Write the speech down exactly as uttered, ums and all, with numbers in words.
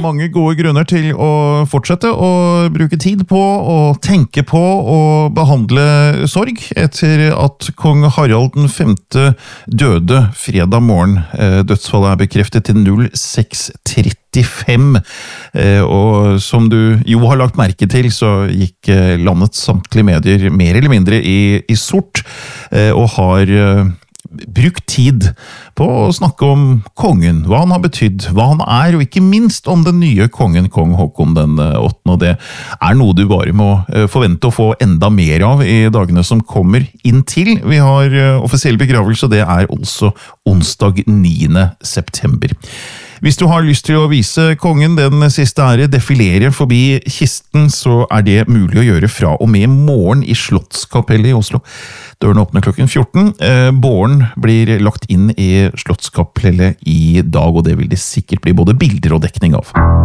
mange gode grunner til å fortsette å bruke tid på å tenke på å behandle sorg etter at kong Harald den femte døde fredag morgen. Dødsfallet er bekreftet til null seks trettifem, og som du jo har lagt merke til, så gikk landets samtlige medier mer eller mindre i, i sort, og har brukt tid på å snakke om kongen, hva han har betydd, hva han er, og ikke minst om den nye kongen, kong Håkon den åttende, og det er noe du bare må forvente å få enda mer av i dagene som kommer inn til. Vi har offisiell begravelse, og det er altså onsdag niende september. Hvis du har lyst til å vise kongen den siste ære, defilere forbi kisten, så er det mulig å gjøre fra og med morgen i Slottskapellet i Oslo. Dørene åpner klokken fjorten. Båren blir lagt inn i Slottskapellet i dag, og det vil det sikkert bli både bilder og dekning av.